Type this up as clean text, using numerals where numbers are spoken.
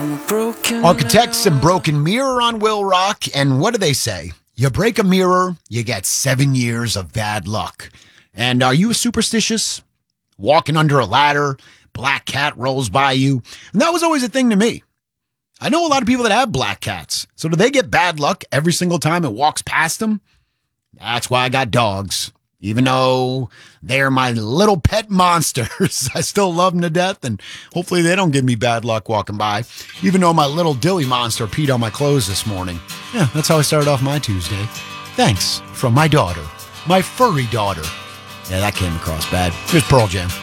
Architects and Broken Mirror on Will Rock. And what do they say? You break a mirror, you get 7 years of bad luck. And are you superstitious? Walking under a ladder, black cat rolls by you. And that was always a thing to me. I know a lot of people that have black cats. So do they get bad luck every single time it walks past them? That's why I got dogs. Even though they're my little pet monsters, I still love them to death, and hopefully they don't give me bad luck walking by. Even though my little dilly monster peed on my clothes this morning. Yeah, that's how I started off my Tuesday. Thanks from my daughter, my furry daughter. Yeah, that came across bad. Here's Pearl Jam.